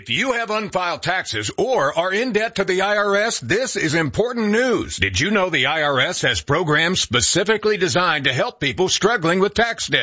If you have unfiled taxes or are in debt to the IRS, this is important news. Did you know the IRS has programs specifically designed to help people struggling with tax debt?